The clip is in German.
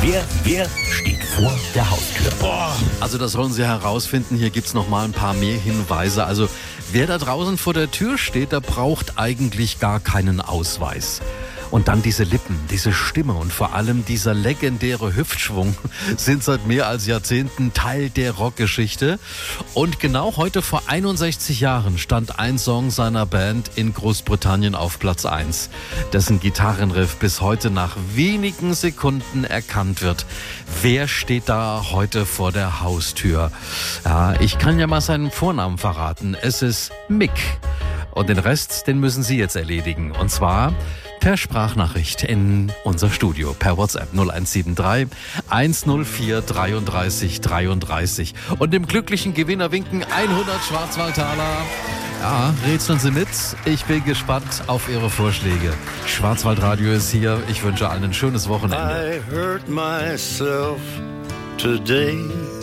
Wer steht vor der Haustür? Also das sollen Sie herausfinden. Hier gibt's noch mal ein paar mehr Hinweise. Also wer da draußen vor der Tür steht, der braucht eigentlich gar keinen Ausweis. Und dann diese Lippen, diese Stimme und vor allem dieser legendäre Hüftschwung sind seit mehr als Jahrzehnten Teil der Rockgeschichte. Und genau heute vor 61 Jahren stand ein Song seiner Band in Großbritannien auf Platz 1, dessen Gitarrenriff bis heute nach wenigen Sekunden erkannt wird. Wer steht da heute vor der Haustür? Ja, ich kann ja mal seinen Vornamen verraten. Es ist Mick. Und den Rest, den müssen Sie jetzt erledigen. Und zwar per Sprachnachricht in unser Studio, per WhatsApp 0173 104 33 33. Und dem glücklichen Gewinner winken 100 Schwarzwaldtaler. Ja, rätseln Sie mit. Ich bin gespannt auf Ihre Vorschläge. Schwarzwaldradio ist hier. Ich wünsche allen ein schönes Wochenende. I hurt myself today.